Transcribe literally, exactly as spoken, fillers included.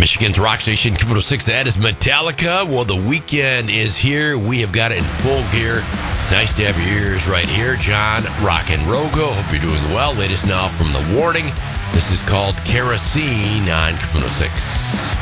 Michigan's rock station, Q one oh six. That is Metallica. Well, the weekend is here. We have got it in full gear. Nice to have your ears right here. John Rock and Rogo. Hope you're doing well. Latest now from The Warning. This is called Kerosene on Q one oh six.